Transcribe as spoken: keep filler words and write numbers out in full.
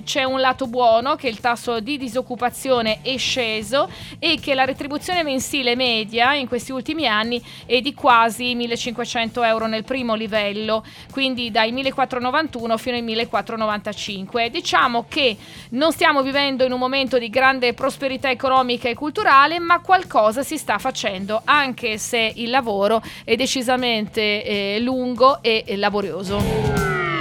c'è un lato buono, che il tasso di disoccupazione è sceso e che la retribuzione mensile media in questi ultimi anni è di quasi millecinquecento euro nel primo livello, quindi dai millequattrocentonovantuno fino ai millequattrocentonovantacinque. Diciamo che non stiamo vivendo in un momento di grande prosperità economica e culturale, ma qualcosa si sta facendo, anche se il lavoro è decisamente eh, lungo e, e laborioso.